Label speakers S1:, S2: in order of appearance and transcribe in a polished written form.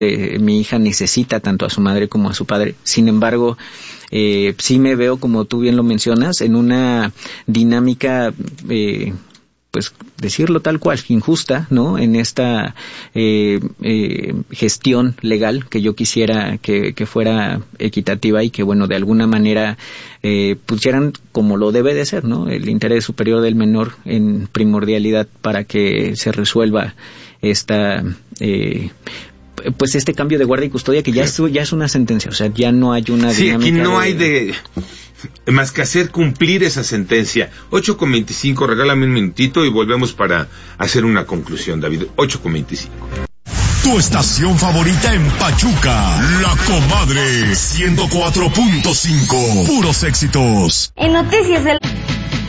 S1: mi hija necesita tanto a su madre como a su padre. Sin embargo, sí me veo, como tú bien lo mencionas, en una dinámica, pues decirlo tal cual, injusta, ¿no? En esta gestión legal que yo quisiera que fuera equitativa y que, bueno, de alguna manera pusieran como lo debe de ser, ¿no? El interés superior del menor en primordialidad para que se resuelva esta pues este cambio de guardia y custodia que ya es una sentencia, o sea, ya no hay una dinámica.
S2: Sí, aquí no hay de más que hacer cumplir esa sentencia. 8:25, regálame un minutito y volvemos para hacer una conclusión, David. 8:25.
S3: Tu estación favorita en Pachuca, La Comadre 104.5, puros éxitos.
S4: En Noticias del